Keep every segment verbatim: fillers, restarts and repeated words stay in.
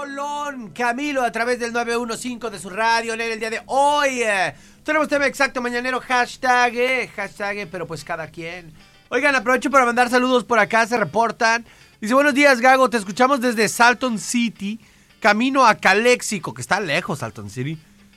rolón, Camilo, a través del nueve uno cinco de su radio. En el día de hoy eh, tenemos tema exacto mañanero, hashtag, eh, hashtag, eh, pero pues cada quien. Oigan, aprovecho para mandar saludos por acá, se reportan. Dice, buenos días, Gago, te escuchamos desde Salton City, camino a Caléxico, que está lejos Salton City.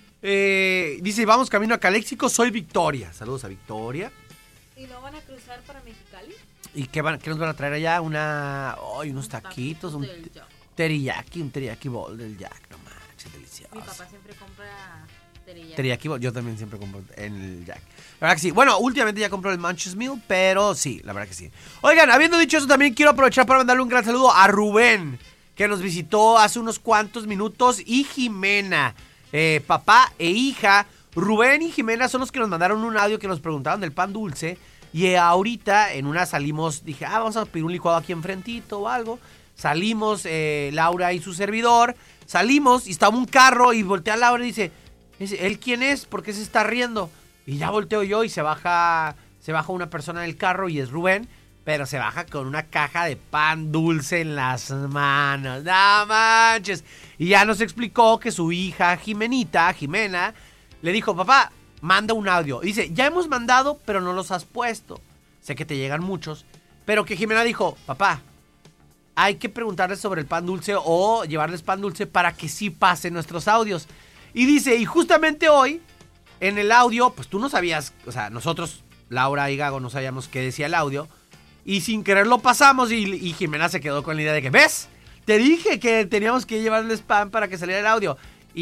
Eh, dice, vamos camino a Caléxico, soy Victoria. Saludos a Victoria. ¿Y no van a cruzar para Mexicali? ¿Y qué, van, qué nos van a traer allá? Una... Ay, unos taquitos, un teriyaki, un teriyaki bowl del Jack. No manches, delicioso. Mi papá siempre compra teriyaki. Teriyaki bowl, yo también siempre compro en el Jack. La verdad que sí. Bueno, últimamente ya compro el Munchies Meal, pero sí, la verdad que sí. Oigan, habiendo dicho eso, también quiero aprovechar para mandarle un gran saludo a Rubén, que nos visitó hace unos cuantos minutos, y Jimena, eh, papá e hija. Rubén y Jimena son los que nos mandaron un audio que nos preguntaban del pan dulce. Y eh, ahorita en una salimos, dije, ah, vamos a pedir un licuado aquí enfrentito o algo. Salimos, eh, Laura y su servidor, salimos y estaba un carro y voltea a Laura y dice, ¿él quién es? ¿Por qué se está riendo? Y ya volteo yo y se baja, se baja una persona del carro y es Rubén, pero se baja con una caja de pan dulce en las manos. ¡No manches! Y ya nos explicó que su hija Jimenita, Jimena, le dijo, papá, manda un audio. Dice, ya hemos mandado, pero no los has puesto. Sé que te llegan muchos. Pero que Jimena dijo, papá, hay que preguntarles sobre el pan dulce o llevarles pan dulce para que sí pasen nuestros audios. Y dice, y justamente hoy, en el audio, pues tú no sabías, o sea, nosotros, Laura y Gago, no sabíamos qué decía el audio. Y sin querer lo pasamos y, y Jimena se quedó con la idea de que, ¿ves? Te dije que teníamos que llevarles pan para que saliera el audio.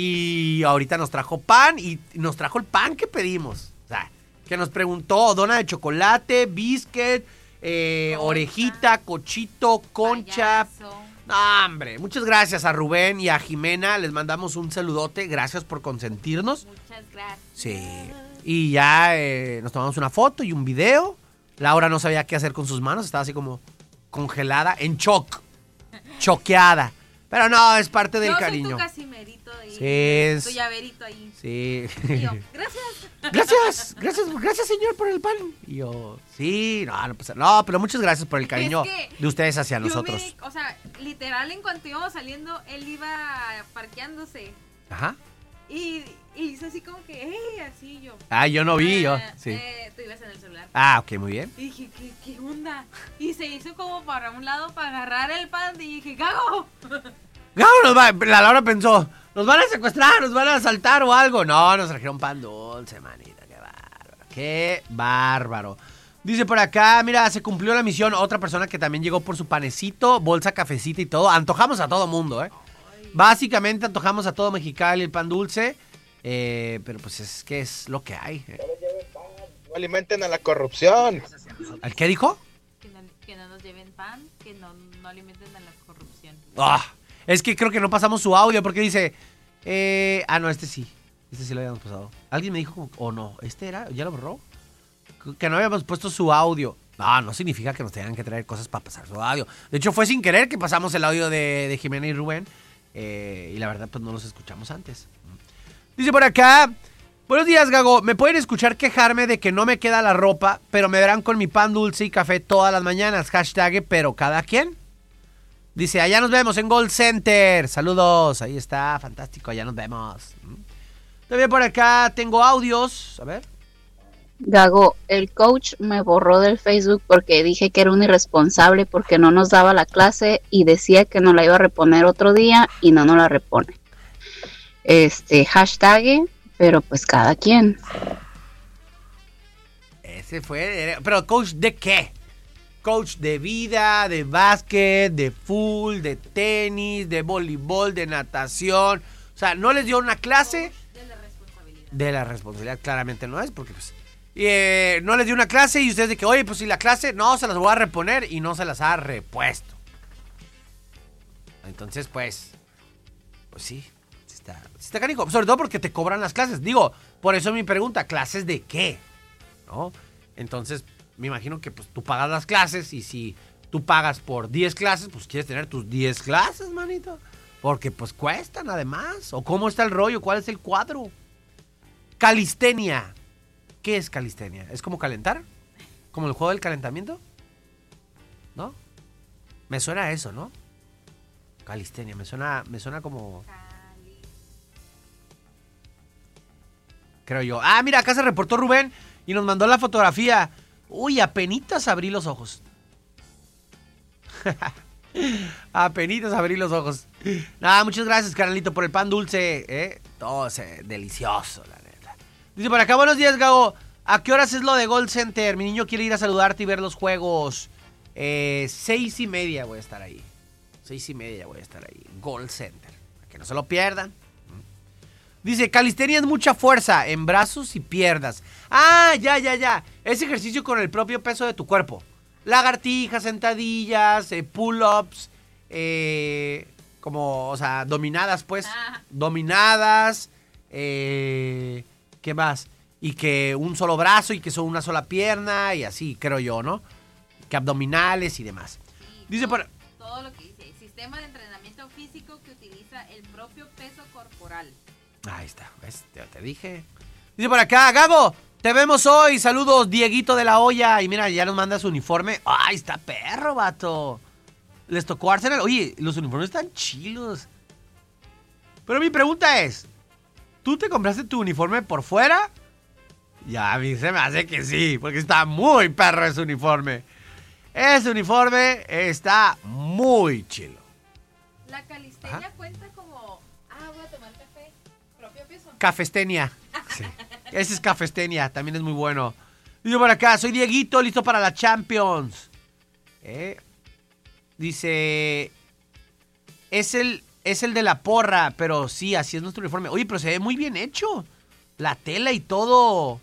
Y ahorita nos trajo pan y nos trajo el pan que pedimos. O sea, que nos preguntó dona de chocolate, biscuit, eh, orejita, cochito, concha. Payaso. No, hombre, muchas gracias a Rubén y a Jimena. Les mandamos un saludote. Gracias por consentirnos. Muchas gracias. Sí. Y ya eh, nos tomamos una foto y un video. Laura no sabía qué hacer con sus manos. Estaba así como congelada, en shock. Choqueada. Pero no, es parte del Yo cariño. soy tu casimerito ahí. Sí, es- Tu llaverito ahí. Sí. Y yo, gracias. Gracias, gracias, gracias señor por el pan. Y yo, sí, no, no pasa no, pero muchas gracias por el cariño Es que de ustedes hacia Yo nosotros. me- o sea, literal, en cuanto íbamos saliendo, él iba parqueándose. Ajá. Y, y hizo así como que, hey, así yo. Ah, yo no vi, yo, Eh, sí. eh, tú ibas en el celular. Ah, ok, muy bien. Y dije, ¿qué, qué onda? Y se hizo como para un lado para agarrar el pan. Y dije, ¡Gago! Gabo nos va, la Laura pensó, nos van a secuestrar, nos van a asaltar o algo. No, nos trajeron pan dulce, manita, qué bárbaro, qué bárbaro. Dice por acá, mira, se cumplió la misión. Otra persona que también llegó por su panecito, bolsa, cafecita y todo. Antojamos a todo mundo, ¿eh? Básicamente antojamos a todo Mexicali el pan dulce. Eh, pero pues es que es lo que hay. ¿eh? No alimenten a la corrupción. ¿Al qué dijo? Que no, que no nos lleven pan, que no, no alimenten a la corrupción. Ah, es que creo que no pasamos su audio porque dice... Eh, ah, no, este sí. Este sí lo habíamos pasado. Alguien me dijo como... O no, ¿este era? ¿Ya lo borró? Que no habíamos puesto su audio. No, no significa que nos tengan que traer cosas para pasar su audio. De hecho, fue sin querer que pasamos el audio de, de Jimena y Rubén. Eh, y la verdad, pues no los escuchamos antes. Dice por acá... Buenos días, Gago. ¿Me pueden escuchar quejarme de que no me queda la ropa, pero me verán con mi pan dulce y café todas las mañanas? Hashtag, pero cada quien. Dice, allá nos vemos en Gold Center. Saludos. Ahí está, fantástico. Allá nos vemos. También por acá tengo audios. A ver. Gago, el coach me borró del Facebook porque dije que era un irresponsable porque no nos daba la clase y decía que nos la iba a reponer otro día y no nos la repone. Este, hashtag, pero pues cada quien. Ese fue... Pero coach de qué? Coach de vida, de básquet, de full, de tenis, de voleibol, de natación. O sea, no les dio una clase... De la responsabilidad. De la responsabilidad claramente no es, porque pues... Eh, no les dio una clase y ustedes de que, oye, pues si la clase, no, se las voy a reponer y no se las ha repuesto. Entonces, pues... Pues sí, sí está, sí está canijo. Sobre todo porque te cobran las clases. Digo, por eso mi pregunta, ¿clases de qué? ¿No? Entonces, me imagino que pues tú pagas las clases y si tú pagas por diez clases, pues quieres tener tus diez clases, manito. Porque pues cuestan además. ¿O cómo está el rollo? ¿Cuál es el cuadro? Calistenia. ¿Qué es calistenia? ¿Es como calentar? ¿Como el juego del calentamiento? ¿No? Me suena a eso, ¿no? Calistenia, me suena, me suena como... Cali. Creo yo. Ah, mira, acá se reportó Rubén y nos mandó la fotografía. Uy, apenitas abrí los ojos. Apenitas abrí los ojos. Nada, muchas gracias, carnalito, por el pan dulce. ¿eh? Todo ese, delicioso, la neta. Dice por acá, buenos días, Gago. ¿A qué horas es lo de Gold Center? Mi niño quiere ir a saludarte y ver los juegos. Eh, seis y media voy a estar ahí. Seis y media voy a estar ahí. Gold Center. Para que no se lo pierdan. Dice, calistenia es mucha fuerza en brazos y piernas. Ah, ya, ya, ya. Es ejercicio con el propio peso de tu cuerpo. Lagartijas, sentadillas, eh, pull-ups, eh, como, o sea, dominadas, pues. Ah. Dominadas. Eh, ¿Qué más? Y que un solo brazo y que son una sola pierna y así, creo yo, ¿no? Que abdominales y demás. Sí, Dice todo, por... todo lo que dice. Sistema de entrenamiento físico que utiliza el propio peso corporal. Ahí está, ¿ves? Te, te dije. Dice por acá, Gago, te vemos hoy. Saludos, Dieguito de la Olla. Y mira, ya nos manda su uniforme. ¡Ay, está perro, vato! Les tocó Arsenal. Oye, los uniformes están chilos. Pero mi pregunta es, ¿tú te compraste tu uniforme por fuera? Ya, a mí se me hace que sí, porque está muy perro ese uniforme. Ese uniforme está muy chilo. La calistenia Ajá. cuenta como, ah, voy a tomar café, propio peso. Cafestenia. Sí. Ese es Cafestenia, también es muy bueno. Dice por acá, soy Dieguito, listo para la Champions. ¿Eh? Dice, es el, es el de la porra, pero sí, así es nuestro uniforme. Oye, pero se ve muy bien hecho. La tela y todo.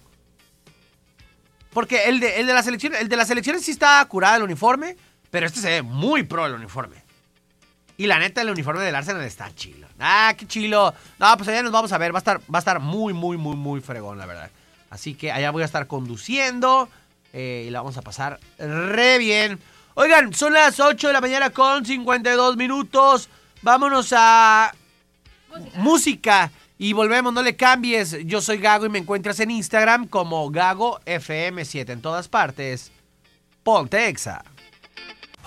Porque el de, el de la selección, el de las selecciones sí está curado el uniforme, pero este se ve muy pro el uniforme. Y la neta, el uniforme del Arsenal está chilo. Ah, qué chilo. No, pues allá nos vamos a ver. Va a estar, va a estar muy, muy, muy, muy fregón, la verdad. Así que allá voy a estar conduciendo. Eh, y la vamos a pasar re bien. Oigan, son las ocho de la mañana con cincuenta y dos minutos. Vámonos a música. música. Y volvemos, no le cambies. Yo soy Gago y me encuentras en Instagram como Gago F M siete. En todas partes. Ponte Exa.